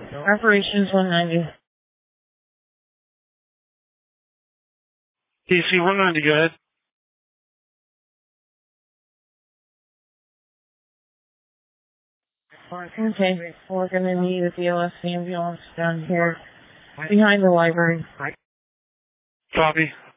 Operations 190. DC 190, go ahead. Okay, we're going to need a BLS ambulance down here behind the library. Copy.